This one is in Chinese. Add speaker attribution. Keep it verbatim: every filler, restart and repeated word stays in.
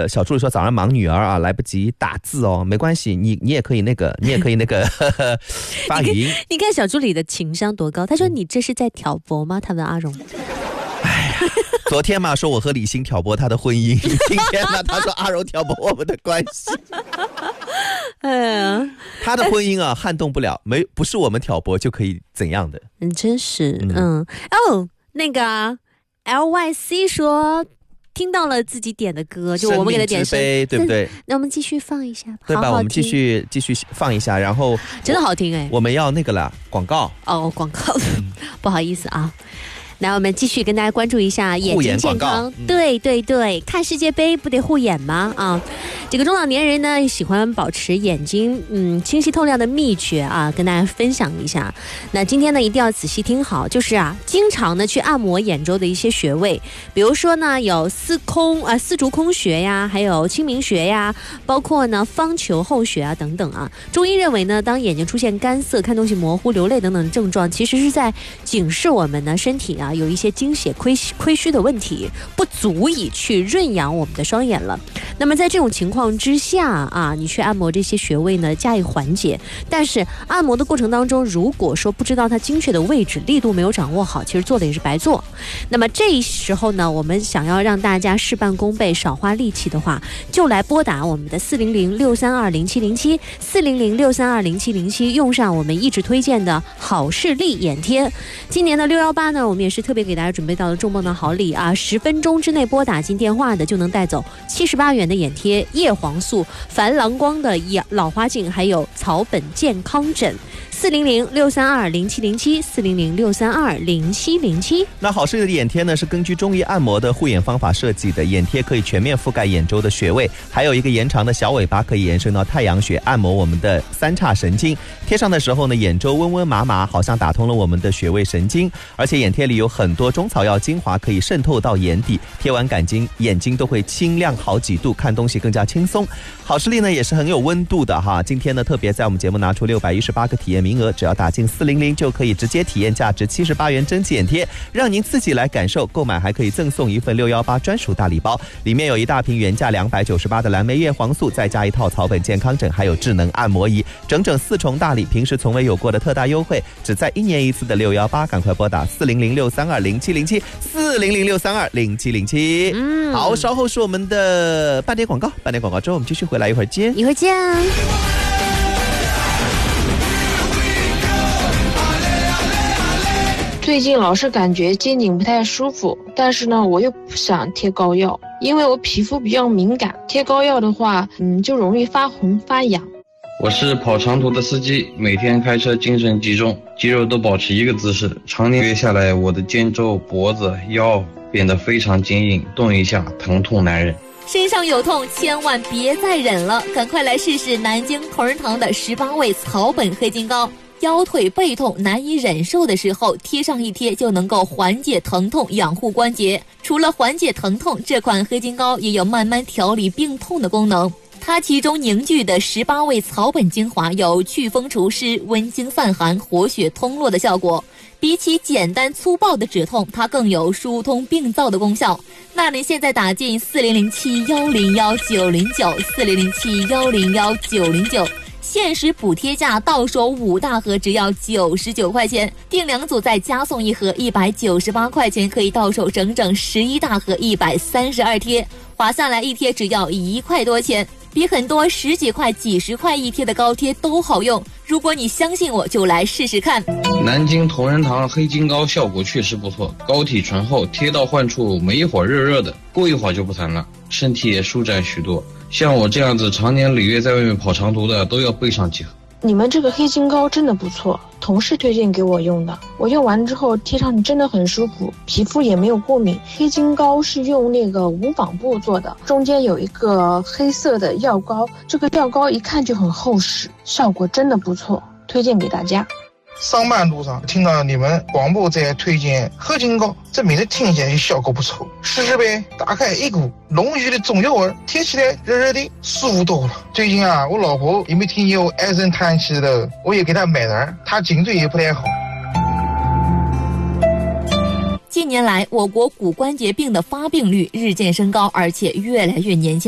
Speaker 1: 小助理说早上忙女儿啊，来不及打字哦，没关系，你你也可以那个，你也可以那个呵呵发语音。
Speaker 2: 你看，你看小助理的情商多高？他说：“你这是在挑拨吗？”他问阿荣。
Speaker 1: 哎呀，昨天嘛说我和李欣挑拨他的婚姻，今天呢他说阿荣挑拨我们的关系。
Speaker 2: 哎呀，
Speaker 1: 他的婚姻啊撼动不了，没不是我们挑拨就可以怎样的。
Speaker 2: 嗯，真是嗯嗯哦，那个 L Y C 说。听到了自己点的歌，就我们给他点声，
Speaker 1: 对不对？
Speaker 2: 那我们继续放一下吧，
Speaker 1: 对吧？
Speaker 2: 好好
Speaker 1: 我们继续继续放一下，然后
Speaker 2: 真的好听哎。
Speaker 1: 我们要那个啦，广告
Speaker 2: 哦，广告，不好意思啊。来，我们继续跟大家关注一下眼睛健康。嗯、对对对，看世界杯不得护眼吗？啊，这个中老年人呢喜欢保持眼睛嗯清晰透亮的秘诀啊，跟大家分享一下。那今天呢一定要仔细听好，就是啊，经常呢去按摩眼周的一些穴位，比如说呢有丝空啊、丝竹空穴呀，还有清明穴呀，包括呢方球后穴啊等等啊。中医认为呢，当眼睛出现干涩、看东西模糊、流泪等等症状，其实是在警示我们呢身体啊。有一些精血亏亏虚的问题，不足以去润养我们的双眼了。那么在这种情况之下啊，你去按摩这些穴位呢，加以缓解。但是按摩的过程当中，如果说不知道它精确的位置、力度没有掌握好，其实做的也是白做。那么这时候呢，我们想要让大家事半功倍、少花力气的话，就来拨打我们的四零零六三二零七零七四零零六三二零七零七，用上我们一直推荐的好视力眼贴。今年的六一八呢，我们也是特别给大家准备到了重磅的好礼啊！十分钟之内拨打进电话的就能带走七十八元的眼贴、叶黄素、珐琅光的老花镜，还有草本健康枕。四零零六三二零七零七四零零六三二零七零七。
Speaker 1: 那好视力的眼贴呢，是根据中医按摩的护眼方法设计的，眼贴可以全面覆盖眼周的穴位，还有一个延长的小尾巴可以延伸到太阳穴，按摩我们的三叉神经。贴上的时候呢，眼周温温麻麻，好像打通了我们的穴位神经，而且眼贴里有很多中草药精华可以渗透到眼底，贴完感睛眼睛都会清亮好几度，看东西更加轻松。好视力呢也是很有温度的哈，今天呢特别在我们节目拿出六百一十八个体验名额，只要打进四零零就可以直接体验价值七十八元蒸汽眼贴，让您自己来感受。购买还可以赠送一份六一八专属大礼包，里面有一大瓶原价两百九十八的蓝莓叶黄素，再加一套草本健康枕，还有智能按摩仪，整整四重大礼，平时从未有过的特大优惠，只在一年一次的六一八，赶快拨打四零零六三二零七零七四零零六三二零七零七。嗯，好，稍后是我们的半点广告，半点广告之后我们继续回来，一会儿见，
Speaker 2: 一会儿见。
Speaker 3: 最近老是感觉肩颈不太舒服，但是呢，我又不想贴膏药，因为我皮肤比较敏感，贴膏药的话，嗯，就容易发红发痒。
Speaker 4: 我是跑长途的司机，每天开车精神集中，肌肉都保持一个姿势，常年约下来，我的肩周、脖子、腰变得非常坚硬，动一下疼痛难忍。
Speaker 5: 身上有痛，千万别再忍了，赶快来试试南京同仁堂的十八味草本黑金膏。腰腿背痛难以忍受的时候，贴上一贴就能够缓解疼痛，养护关节。除了缓解疼痛，这款黑金膏也有慢慢调理病痛的功能。它其中凝聚的十八味草本精华有祛风除湿、温经散寒、活血通络的效果。比起简单粗暴的止痛，它更有疏通病灶的功效。那您现在打进四零零七幺零幺九零九四零零七幺零幺九零九。限时补贴价，到手五大盒只要九十九块钱，订两组再加送一盒一百九十八块钱，可以到手整整十一大盒一百三十二贴，划下来一贴只要一块多钱，比很多十几块、几十块一贴的膏贴都好用。如果你相信我，就来试试看。
Speaker 4: 南京同仁堂黑金膏效果确实不错，膏体醇厚，贴到患处没一会儿热热的，过一会儿就不疼了，身体也舒展许多。像我这样子常年累月在外面跑长途的，都要备上几盒。
Speaker 3: 你们这个黑金膏真的不错，同事推荐给我用的，我用完之后贴上去真的很舒服，皮肤也没有过敏。黑金膏是用那个无纺布做的，中间有一个黑色的药膏，这个药膏一看就很厚实，效果真的不错，推荐给大家。
Speaker 6: 上班路上听到你们广播在推荐黑金膏，这名字听起来效果不错，试试呗。打开一股浓郁的中药味，贴起来热热的，舒服多了。最近啊，我老婆因为听见我唉声叹气的，我也给她买了，她颈椎也不太好。
Speaker 5: 近年来，我国骨关节病的发病率日渐升高，而且越来越年轻。